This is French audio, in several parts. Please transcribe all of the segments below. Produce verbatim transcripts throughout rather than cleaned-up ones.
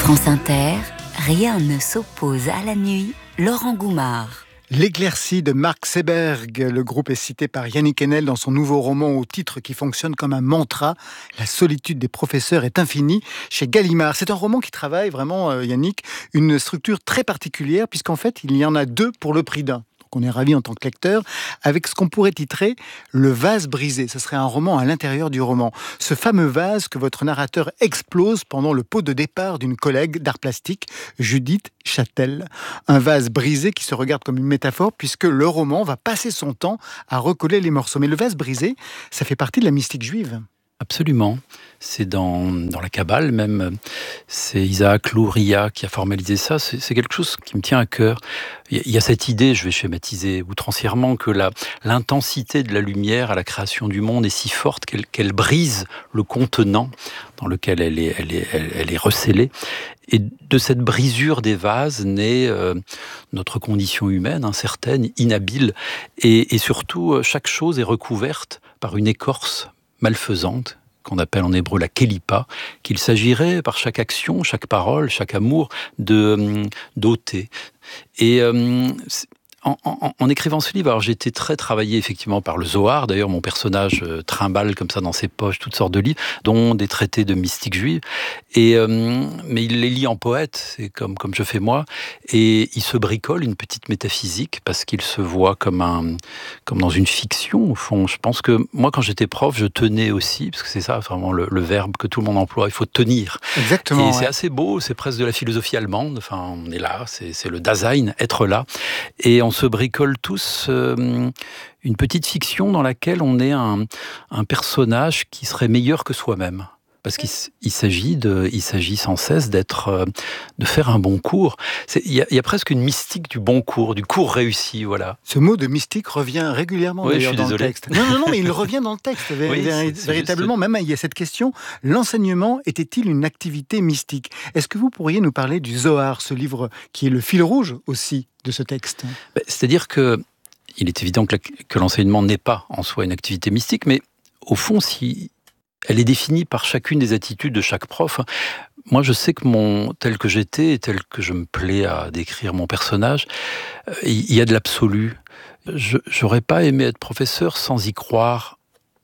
France Inter, rien ne s'oppose à la nuit. Laurent Goumard. L'éclaircie de Marc Seberg, le groupe est cité par Yannick Enel dans son nouveau roman au titre qui fonctionne comme un mantra. La solitude des professeurs est infinie chez Gallimard. C'est un roman qui travaille vraiment, euh, Yannick, une structure très particulière puisqu'en fait il y en a deux pour le prix d'un. On est ravi en tant que lecteur, avec ce qu'on pourrait titrer « Le vase brisé ». Ce serait un roman à l'intérieur du roman. Ce fameux vase que votre narrateur explose pendant le pot de départ d'une collègue d'art plastique, Judith Châtel. Un vase brisé qui se regarde comme une métaphore, puisque le roman va passer son temps à recoller les morceaux. Mais le vase brisé, ça fait partie de la mystique juive. Absolument. C'est dans, dans la Kabbale même. C'est Isaac Luria qui a formalisé ça. C'est, c'est quelque chose qui me tient à cœur. Il y a cette idée, je vais schématiser outrancièrement, que la, l'intensité de la lumière à la création du monde est si forte qu'elle, qu'elle brise le contenant dans lequel elle est, elle est, elle, elle est recélée. Et de cette brisure des vases naît euh, notre condition humaine, incertaine, inhabile. Et, et surtout, chaque chose est recouverte par une écorce malfaisante, qu'on appelle en hébreu la kélipa, qu'il s'agirait par chaque action, chaque parole, chaque amour, de, d'ôter. Et euh, en, en, en écrivant ce livre, alors j'ai été très travaillé effectivement par le Zohar. D'ailleurs, mon personnage euh, trimballe comme ça dans ses poches toutes sortes de livres, dont des traités de mystique juive. Et, euh, mais il les lit en poète, c'est comme, comme je fais moi, et il se bricole une petite métaphysique parce qu'il se voit comme, un, comme dans une fiction, au fond. Je pense que moi, quand j'étais prof, je tenais aussi, parce que c'est ça vraiment le, le verbe que tout le monde emploie, il faut tenir. Exactement. Et ouais. c'est assez beau, c'est presque de la philosophie allemande, enfin, on est là, c'est, c'est le Dasein, être là. Et on se bricole tous euh, une petite fiction dans laquelle on est un, un personnage qui serait meilleur que soi-même. Parce qu'il il s'agit, de, il s'agit sans cesse d'être, euh, de faire un bon cours. Il y, y a presque une mystique du bon cours, du cours réussi, voilà. Ce mot de mystique revient régulièrement oui, d'ailleurs dans désolé. le texte. Non, non, non, mais il revient dans le texte, vé- oui, vé- c'est, c'est véritablement. juste... Même il y a cette question, l'enseignement était-il une activité mystique ? Est-ce que vous pourriez nous parler du Zohar, ce livre qui est le fil rouge aussi de ce texte ? C'est-à-dire que il est évident que, la, que l'enseignement n'est pas en soi une activité mystique, mais au fond, si elle est définie par chacune des attitudes de chaque prof. Moi, je sais que mon, tel que j'étais, et tel que je me plais à décrire mon personnage, il y a de l'absolu. Je n'aurais pas aimé être professeur sans y croire.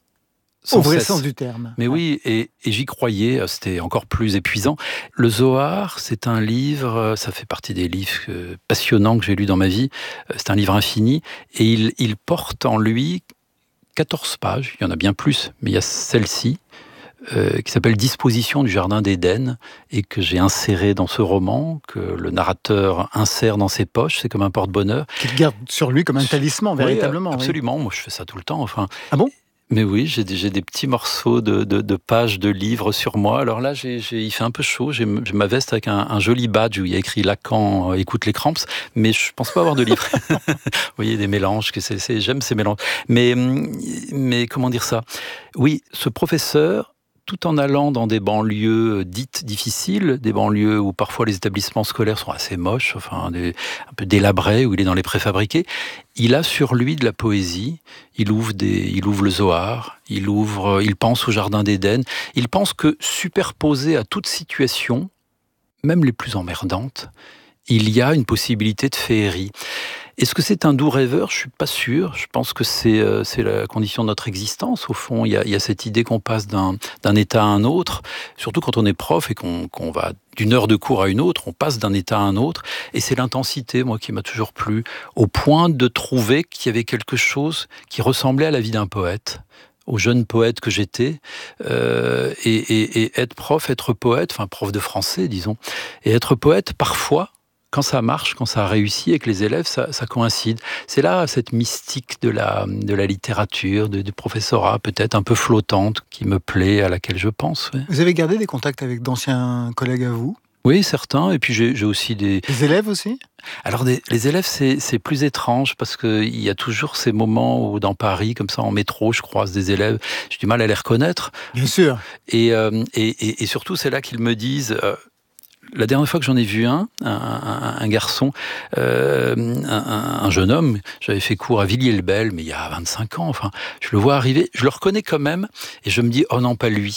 Sans Au vrai cesse. sens du terme. Mais oui, et, et j'y croyais, c'était encore plus épuisant. Le Zohar, c'est un livre, ça fait partie des livres passionnants que j'ai lus dans ma vie, c'est un livre infini, et il, il porte en lui quatorze pages, il y en a bien plus, mais il y a celle-ci, euh, qui s'appelle « Disposition du Jardin d'Éden » et que j'ai inséré dans ce roman, que le narrateur insère dans ses poches, c'est comme un porte-bonheur. Qu'il garde sur lui comme un talisman, véritablement. Oui, absolument, oui. moi je fais ça tout le temps. Enfin, ah bon ? Mais oui, j'ai des, j'ai des petits morceaux de, de, de pages de livres sur moi. Alors là, j'ai, j'ai, il fait un peu chaud. J'ai, j'ai ma veste avec un, un joli badge où il y a écrit Lacan, euh, écoute les cramps. Mais je pense pas avoir de livre. Vous voyez, des mélanges. Que c'est, c'est, j'aime ces mélanges. Mais, mais comment dire ça ? Oui, ce professeur, tout en allant dans des banlieues dites difficiles, des banlieues où parfois les établissements scolaires sont assez moches, enfin des, un peu délabrés, où il est dans les préfabriqués, il a sur lui de la poésie. Il ouvre, des, il ouvre le Zohar, il, ouvre, il pense au Jardin d'Éden. Il pense que superposé à toute situation, même les plus emmerdantes, il y a une possibilité de féerie. Est-ce que c'est un doux rêveur ? Je ne suis pas sûr. Je pense que c'est, euh, c'est la condition de notre existence. Au fond, il y a, il y a cette idée qu'on passe d'un, d'un état à un autre, surtout quand on est prof et qu'on, qu'on va d'une heure de cours à une autre, on passe d'un état à un autre. Et c'est l'intensité, moi, qui m'a toujours plu, au point de trouver qu'il y avait quelque chose qui ressemblait à la vie d'un poète, au jeune poète que j'étais, euh, et, et, et être prof, être poète, enfin prof de français, disons, et être poète, parfois, quand ça marche, quand ça a réussi avec les élèves, ça, ça coïncide. C'est là cette mystique de la, de la littérature, de, du professorat, peut-être un peu flottante, qui me plaît, à laquelle je pense. Ouais. Vous avez gardé des contacts avec d'anciens collègues à vous ? Oui, certains. Et puis j'ai, j'ai aussi des... Des élèves aussi ? Alors, des, les élèves, c'est, c'est plus étrange parce qu'il y a toujours ces moments où, dans Paris, comme ça, en métro, je croise des élèves, j'ai du mal à les reconnaître. Bien sûr. Et, euh, et, et, et surtout, c'est là qu'ils me disent... Euh, La dernière fois que j'en ai vu un, un, un, un garçon, euh, un, un jeune homme, j'avais fait cours à Villiers-le-Bel, mais il y a vingt-cinq ans, enfin, je le vois arriver, je le reconnais quand même, et je me dis, oh non, pas lui.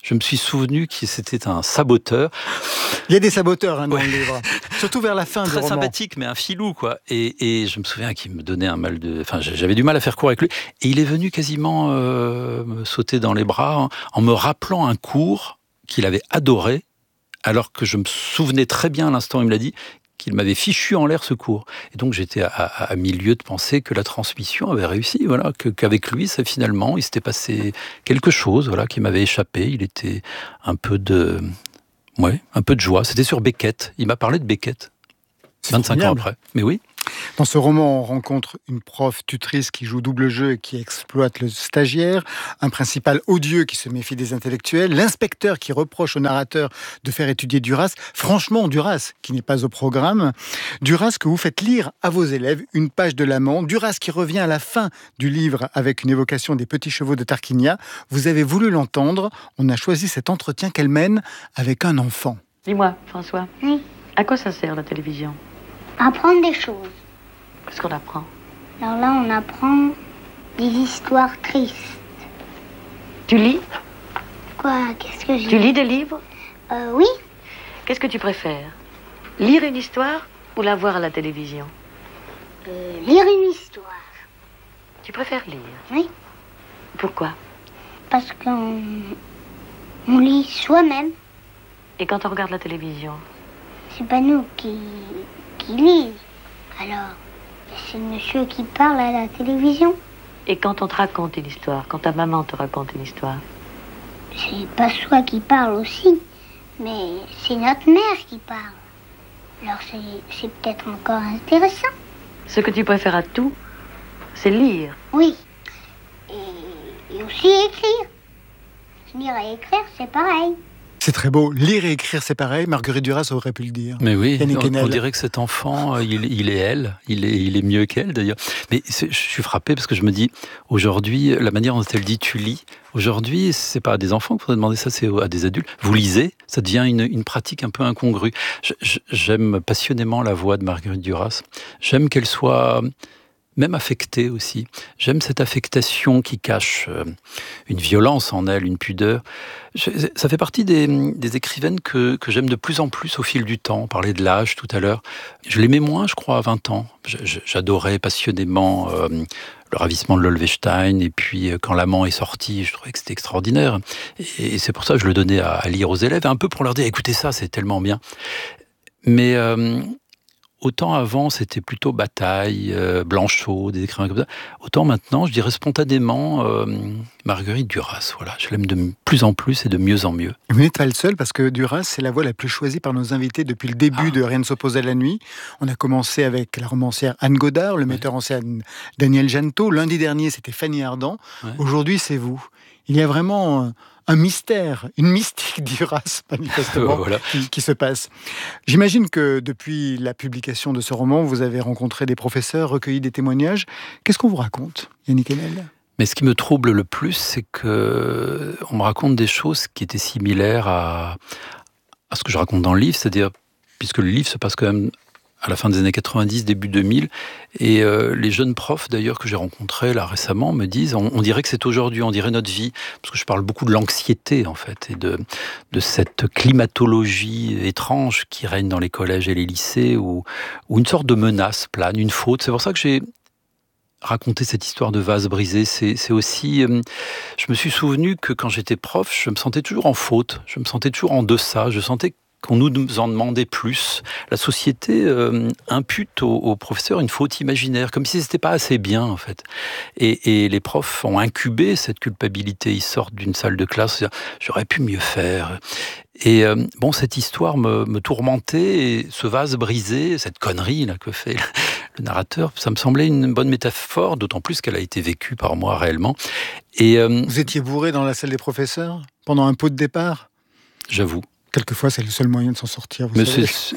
je me suis souvenu que c'était un saboteur. Il y a des saboteurs hein, dans ouais. le livre, surtout vers la fin Très du roman. Très sympathique, mais un filou, quoi. Et, et je me souviens qu'il me donnait un mal de... Enfin, j'avais du mal à faire court avec lui. Et il est venu quasiment euh, me sauter dans les bras en, en me rappelant un cours qu'il avait adoré, alors que je me souvenais très bien à l'instant où il me l'a dit, qu'il m'avait fichu en l'air ce cours. Et donc j'étais à, à, à milieu de penser que la transmission avait réussi, voilà, que, qu'avec lui, ça, finalement, il s'était passé quelque chose, voilà, qui m'avait échappé. Il était un peu de... Ouais, un peu de joie. C'était sur Beckett. Il m'a parlé de Beckett. C'est vingt-cinq formidable. ans après. Mais oui. Dans ce roman, on rencontre une prof tutrice qui joue double jeu et qui exploite le stagiaire, un principal odieux qui se méfie des intellectuels, l'inspecteur qui reproche au narrateur de faire étudier Duras. Franchement, Duras, qui n'est pas au programme. Duras que vous faites lire à vos élèves, une page de l'amant. Duras qui revient à la fin du livre avec une évocation des petits chevaux de Tarquinia. Vous avez voulu l'entendre. On a choisi cet entretien qu'elle mène avec un enfant. Dis-moi, François, Oui. à quoi ça sert la télévision? Apprendre des choses. Qu'est-ce qu'on apprend? Alors là, on apprend des histoires tristes. Tu lis? Quoi? Qu'est-ce que j'ai Tu lis des livres? Euh, oui. Qu'est-ce que tu préfères? Lire une histoire ou la voir à la télévision? Euh, lire une histoire. Tu préfères lire? Oui. Pourquoi? Parce qu'on on lit soi-même. Et quand on regarde la télévision? C'est pas nous qui, qui lisent. Alors, c'est le monsieur qui parle à la télévision. Et quand on te raconte une histoire, quand ta maman te raconte une histoire? C'est pas soi qui parle aussi, mais c'est notre mère qui parle. Alors c'est, c'est peut-être encore intéressant. Ce que tu préfères à tout, c'est lire. Oui. Et, et aussi écrire. Lire et écrire, c'est pareil. C'est très beau. Lire et écrire, c'est pareil. Marguerite Duras aurait pu le dire. Mais oui, Yannick on, Enel. on dirait que cet enfant, il, il est elle, il est, il est mieux qu'elle d'ailleurs. Mais c'est, je suis frappé parce que je me dis, aujourd'hui, la manière dont elle dit tu lis, aujourd'hui, c'est pas à des enfants qu'il faudrait demander ça, c'est à des adultes. Vous lisez, ça devient une, une pratique un peu incongrue. Je, je, j'aime passionnément la voix de Marguerite Duras. J'aime qu'elle soit... même affectée aussi. J'aime cette affectation qui cache euh, une violence en elle, une pudeur. Je, ça fait partie des, des écrivaines que, que j'aime de plus en plus au fil du temps. On parlait de l'âge tout à l'heure. Je l'aimais moins, je crois, à vingt ans. Je, je, j'adorais passionnément euh, Le ravissement de l'Olvestein. Et puis, euh, quand L'amant est sorti, je trouvais que c'était extraordinaire. Et, et c'est pour ça que je le donnais à, à lire aux élèves, un peu pour leur dire, écoutez ça, c'est tellement bien. Mais... Euh, Autant avant, c'était plutôt Bataille, euh, Blanchot, des écrivains comme ça. Autant maintenant, je dirais spontanément euh, Marguerite Duras. Voilà, je l'aime de plus en plus et de mieux en mieux. Vous n'êtes pas le seul, parce que Duras, c'est la voix la plus choisie par nos invités depuis le début ah. de Rien ne s'oppose à la nuit. On a commencé avec la romancière Anne Godard, le metteur ouais. en scène Daniel Jeannetot. Lundi dernier, c'était Fanny Ardant. Ouais. Aujourd'hui, c'est vous. Il y a vraiment un mystère, une mystique Duras, manifestement, voilà. qui, qui se passe. J'imagine que depuis la publication de ce roman, vous avez rencontré des professeurs, recueilli des témoignages. Qu'est-ce qu'on vous raconte, Yannick Enel ? Mais ce qui me trouble le plus, c'est que on me raconte des choses qui étaient similaires à, à ce que je raconte dans le livre, c'est-à-dire, puisque le livre se passe quand même à la fin des années quatre-vingt-dix, début deux mille. Et euh, les jeunes profs, d'ailleurs, que j'ai rencontrés là récemment, me disent, on, on dirait que c'est aujourd'hui, on dirait notre vie. Parce que je parle beaucoup de l'anxiété, en fait, et de, de cette climatologie étrange qui règne dans les collèges et les lycées, où, où une sorte de menace plane, une faute. C'est pour ça que j'ai raconté cette histoire de vase brisé. C'est, c'est aussi... Euh, je me suis souvenu que quand j'étais prof, je me sentais toujours en faute. Je me sentais toujours en deçà. Je sentais qu'on nous en demandait plus. La société euh, impute aux, aux professeurs une faute imaginaire, comme si c'était pas assez bien, en fait. Et, et les profs ont incubé cette culpabilité. Ils sortent d'une salle de classe, ils disent, j'aurais pu mieux faire. Et euh, bon, cette histoire me, me tourmentait, et ce vase brisé, cette connerie là que fait le narrateur, ça me semblait une bonne métaphore, d'autant plus qu'elle a été vécue par moi réellement. Et euh, vous étiez bourré dans la salle des professeurs pendant un pot de départ ? J'avoue. Quelquefois, c'est le seul moyen de s'en sortir. Vous mais savez. c'est,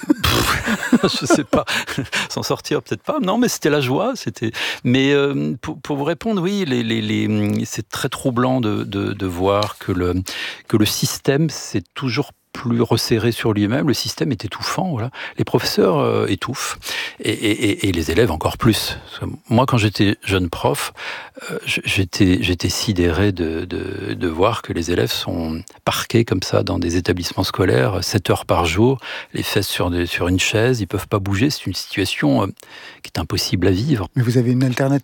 je sais pas, s'en sortir peut-être pas. Non, mais c'était la joie. C'était. Mais euh, pour, pour vous répondre, oui, les, les, les, c'est très troublant de, de, de voir que le que le système s'est toujours plus resserré sur lui-même, le système est étouffant. Voilà. Les professeurs euh, étouffent, et, et, et les élèves encore plus. Moi, quand j'étais jeune prof, euh, j'étais, j'étais sidéré de, de, de voir que les élèves sont parqués comme ça dans des établissements scolaires, sept heures par jour, les fesses sur, des, sur une chaise, ils ne peuvent pas bouger. C'est une situation euh, qui est impossible à vivre. Mais vous avez une alternative ?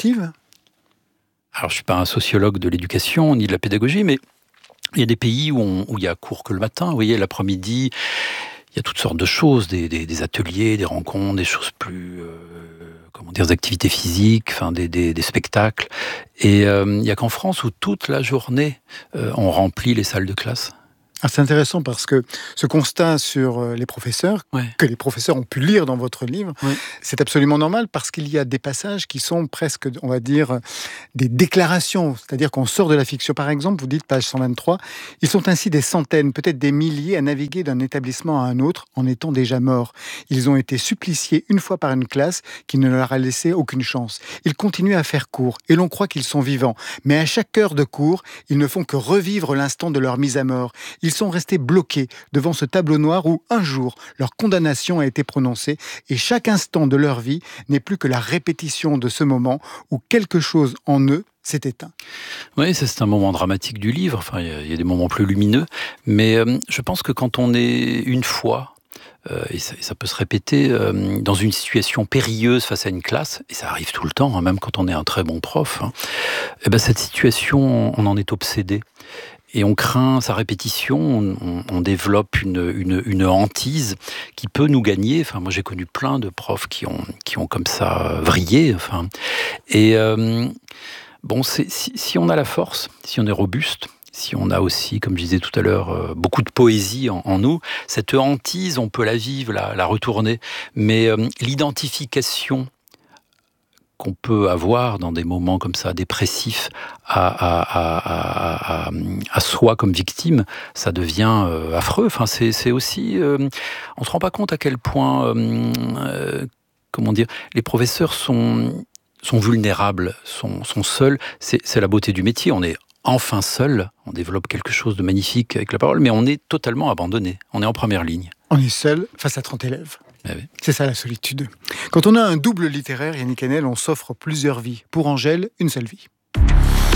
Alors, je ne suis pas un sociologue de l'éducation ni de la pédagogie, mais il y a des pays où, on, où il y a cours que le matin. Vous voyez, l'après-midi, il y a toutes sortes de choses, des, des, des ateliers, des rencontres, des choses plus, euh, comment dire, des activités physiques, enfin, des, des, des spectacles. Et euh, il n'y a qu'en France où toute la journée, euh, on remplit les salles de classe. Ah, c'est intéressant parce que ce constat sur les professeurs, ouais. que les professeurs ont pu lire dans votre livre, ouais. c'est absolument normal parce qu'il y a des passages qui sont presque, on va dire, des déclarations. C'est-à-dire qu'on sort de la fiction. Par exemple, vous dites, page cent vingt-trois, « Ils sont ainsi des centaines, peut-être des milliers à naviguer d'un établissement à un autre en étant déjà morts. Ils ont été suppliciés une fois par une classe qui ne leur a laissé aucune chance. Ils continuent à faire cours et l'on croit qu'ils sont vivants. Mais à chaque heure de cours, ils ne font que revivre l'instant de leur mise à mort. Ils sont restés bloqués devant ce tableau noir où, un jour, leur condamnation a été prononcée et chaque instant de leur vie n'est plus que la répétition de ce moment où quelque chose en eux s'est éteint. » Oui, ça, c'est un moment dramatique du livre. Enfin, il y a, il y a des moments plus lumineux. Mais euh, je pense que quand on est une fois, euh, et, ça, et ça peut se répéter, euh, dans une situation périlleuse face à une classe, et ça arrive tout le temps, hein, même quand on est un très bon prof, hein, et ben cette situation, on en est obsédé. Et on craint sa répétition, on, on, on développe une, une, une hantise qui peut nous gagner. Enfin, moi, j'ai connu plein de profs qui ont, qui ont comme ça vrillé. Enfin, et euh, bon, c'est, si, si on a la force, si on est robuste, si on a aussi, comme je disais tout à l'heure, beaucoup de poésie en, en nous, cette hantise, on peut la vivre, la, la retourner. Mais euh, l'identification qu'on peut avoir dans des moments comme ça, dépressifs, à, à, à, à, à soi comme victime, ça devient euh, affreux. Enfin, c'est, c'est aussi... Euh, on ne se rend pas compte à quel point, euh, euh, comment dire, les professeurs sont, sont vulnérables, sont, sont seuls. C'est, c'est la beauté du métier. On est enfin seul, on développe quelque chose de magnifique avec la parole, mais on est totalement abandonné. On est en première ligne. On est seul face à trente élèves. Ah oui. C'est ça la solitude. Quand on a un double littéraire, Yannick Enel, on s'offre plusieurs vies. Pour Angèle, une seule vie.